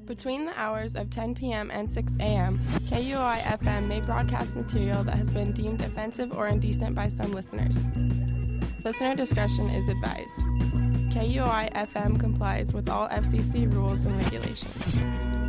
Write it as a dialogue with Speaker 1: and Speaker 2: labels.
Speaker 1: Between the hours of 10 p.m. and 6 a.m., KUOI-FM may broadcast material that has been deemed offensive or indecent by some listeners. Listener discretion is advised. KUOI-FM complies with all FCC rules and regulations.